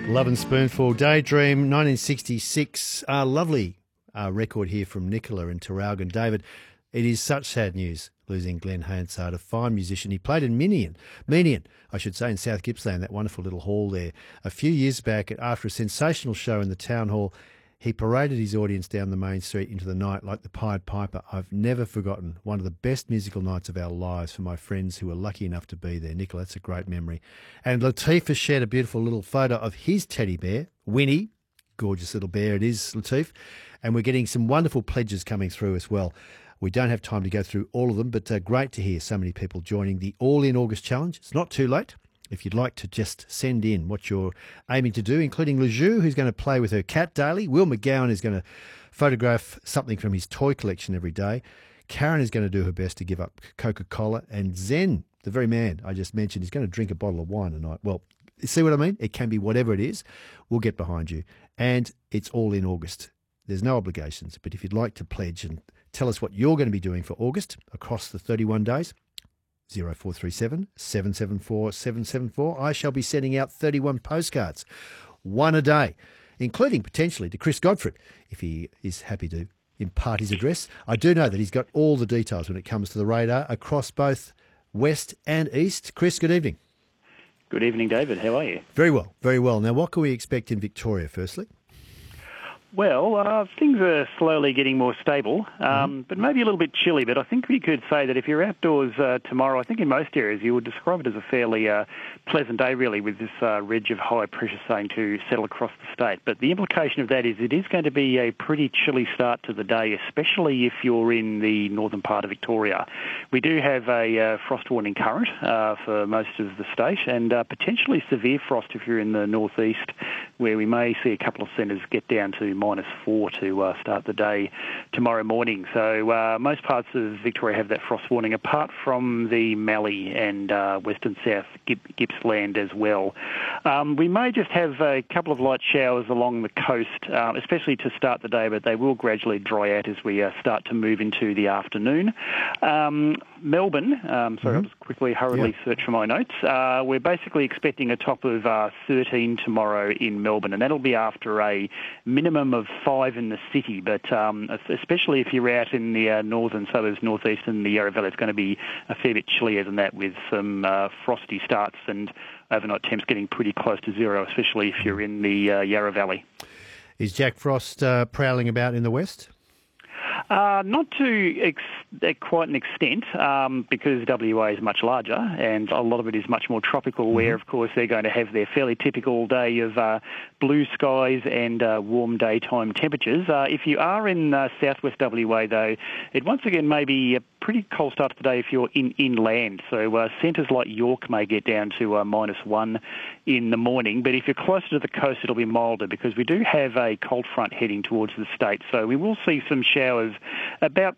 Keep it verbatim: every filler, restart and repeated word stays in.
Love and Spoonful, Daydream, nineteen sixty-six. A lovely uh, record here from Nicola in Traralgon. David, it is such sad news losing Glenn Hansard, a fine musician. He played in Minion, Minion, I should say, in South Gippsland, that wonderful little hall there. A few years back, after a sensational show in the Town Hall, he paraded his audience down the main street into the night like the Pied Piper. I've never forgotten one of the best musical nights of our lives for my friends who were lucky enough to be there. Nicola, that's a great memory. And Latif has shared a beautiful little photo of his teddy bear, Winnie. Gorgeous little bear it is, Latif. And we're getting some wonderful pledges coming through as well. We don't have time to go through all of them, but uh, great to hear so many people joining the All In August Challenge. It's not too late. If you'd like to just send in what you're aiming to do, including Lejeune, who's going to play with her cat daily. Will McGowan is going to photograph something from his toy collection every day. Karen is going to do her best to give up Coca-Cola. And Zen, the very man I just mentioned, is going to drink a bottle of wine tonight. Well, see what I mean? It can be whatever it is. We'll get behind you. And it's all in August. There's no obligations. But if you'd like to pledge and tell us what you're going to be doing for August across the thirty-one days, zero four three seven, seven seven four, seven seven four. I shall be sending out thirty-one postcards, one a day, including potentially to Chris Godfrey, if he is happy to impart his address. I do know that he's got all the details when it comes to the radar across both west and east. Chris, good evening. Good evening, David. How are you? Very well, very well. Now, what can we expect in Victoria, firstly? Well, uh, things are slowly getting more stable, um, mm-hmm. but maybe a little bit chilly. But I think we could say that if you're outdoors uh, tomorrow, I think in most areas you would describe it as a fairly uh, pleasant day, really, with this uh, ridge of high pressure starting to settle across the state. But the implication of that is it is going to be a pretty chilly start to the day, especially if you're in the northern part of Victoria. We do have a uh, frost warning current uh, for most of the state, and uh, potentially severe frost if you're in the northeast, where we may see a couple of centres get down to minus four to uh, start the day tomorrow morning. So uh, most parts of Victoria have that frost warning, apart from the Mallee and uh, western south Gippsland as well. Um, we may just have a couple of light showers along the coast, um, especially to start the day, but they will gradually dry out as we uh, start to move into the afternoon. Um, Melbourne, um, sorry, mm-hmm. I'll just quickly, hurriedly yeah. search for my notes. Uh, we're basically expecting a top of uh, thirteen tomorrow in Melbourne, and that'll be after a minimum of five in the city, but um, especially if you're out in the uh, northern suburbs, northeast and the Yarra Valley, it's going to be a fair bit chillier than that, with some uh, frosty starts and overnight temps getting pretty close to zero, especially if you're in the uh, Yarra Valley. Is Jack Frost uh, prowling about in the west? Uh, not to ex- uh, quite an extent, um, because W A is much larger and a lot of it is much more tropical, mm-hmm. where, of course, they're going to have their fairly typical day of uh, blue skies and uh, warm daytime temperatures. Uh, if you are in uh, southwest W A, though, it once again may be a pretty cold start to the day if you're in inland. So uh, centres like York may get down to uh, minus one in the morning, but if you're closer to the coast, it'll be milder, because we do have a cold front heading towards the state. So we will see some showers about